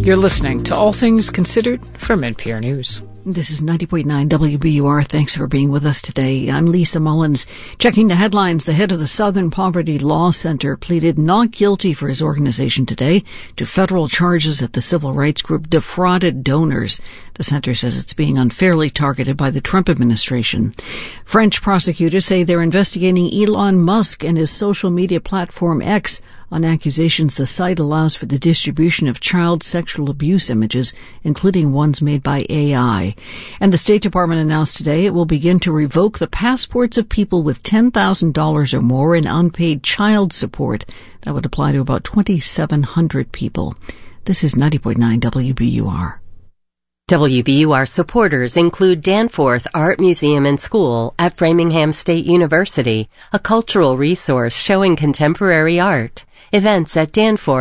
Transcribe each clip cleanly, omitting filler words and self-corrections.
You're listening to All Things Considered from NPR News. This is 90.9 WBUR. Thanks for being with us today. I'm Lisa Mullins. Checking the headlines, the head of the Southern Poverty Law Center pleaded not guilty for his organization today to federal charges that the civil rights group defrauded donors. The center says it's being unfairly targeted by the Trump administration. French prosecutors say they're investigating Elon Musk and his social media platform X on accusations the site allows for the distribution of child sexual abuse images, including ones made by AI. And the State Department announced today it will begin to revoke the passports of people with $10,000 or more in unpaid child support. That would apply to about 2,700 people. This is 90.9 WBUR. WBUR supporters include Danforth Art Museum and School at Framingham State University, a cultural resource showing contemporary art. Events at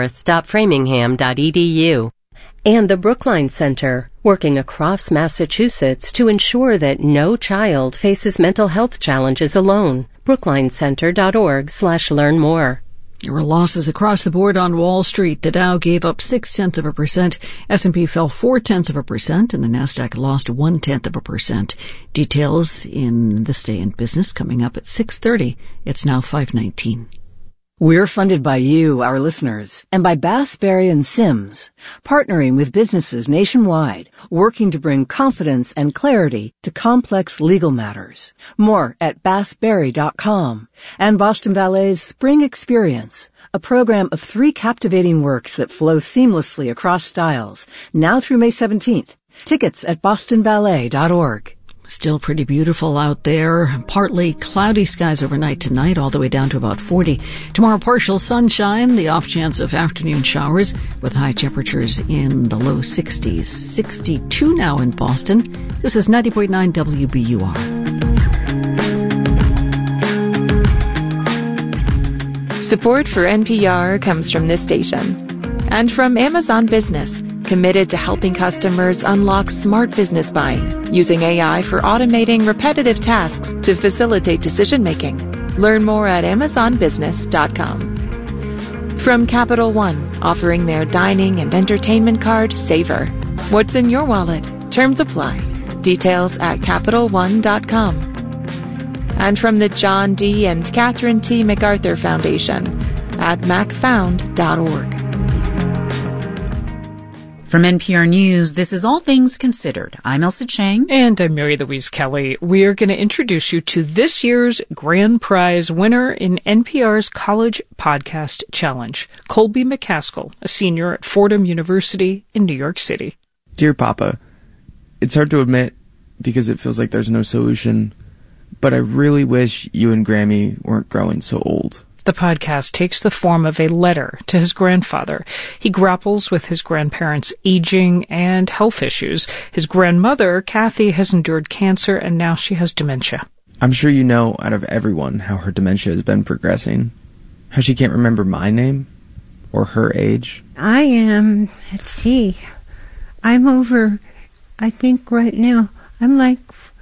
danforth.framingham.edu. And the Brookline Center, working across Massachusetts to ensure that no child faces mental health challenges alone. brooklinecenter.org/learn more. There were losses across the board on Wall Street. The Dow gave up 0.6%. S&P fell 0.4%, and the Nasdaq lost 0.1%. Details in This Day in Business coming up at 6:30. It's now 5:19. We're funded by you, our listeners, and by Bass, Berry & Sims, partnering with businesses nationwide, working to bring confidence and clarity to complex legal matters. More at bassberry.com. And Boston Ballet's Spring Experience, a program of 3 captivating works that flow seamlessly across styles, now through May 17th. Tickets at bostonballet.org. Still pretty beautiful out there. Partly cloudy skies overnight tonight, all the way down to about 40. Tomorrow, partial sunshine, the off chance of afternoon showers with high temperatures in the low 60s. 62 now in Boston. This is 90.9 WBUR. Support for NPR comes from this station and from Amazon Business, committed to helping customers unlock smart business buying using AI for automating repetitive tasks to facilitate decision-making. Learn more at amazonbusiness.com. From Capital One, offering their dining and entertainment card, Savor. What's in your wallet? Terms apply. Details at CapitalOne.com. And from the John D. and Catherine T. MacArthur Foundation at macfound.org. From NPR News, this is All Things Considered. I'm Elsa Chang. And I'm Mary Louise Kelly. We are going to introduce you to this year's grand prize winner in NPR's College Podcast Challenge, Colby McCaskill, a senior at Fordham University in New York City. Dear Papa, it's hard to admit because it feels like there's no solution, but I really wish you and Grammy weren't growing so old. The podcast takes the form of a letter to his grandfather. He grapples with his grandparents' aging and health issues. His grandmother, Kathy, has endured cancer, and now she has dementia. I'm sure you know out of everyone how her dementia has been progressing. How she can't remember my name or her age. I am, I'm over, I think right now, I'm like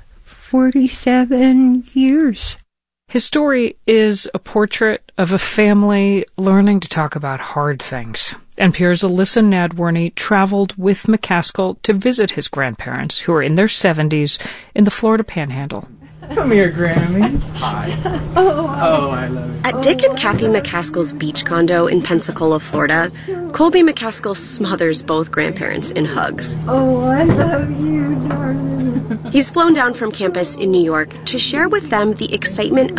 47 years. His story is a portrait of a family learning to talk about hard things. NPR's Alyssa Nadworny traveled with McCaskill to visit his grandparents, who are in their 70s, in the Florida Panhandle. Come here, Grammy. Hi. Oh, I love it. At Dick and Kathy McCaskill's beach condo in Pensacola, Florida, Colby McCaskill smothers both grandparents in hugs. Oh, I love you, darling. He's flown down from campus in New York to share with them the excitement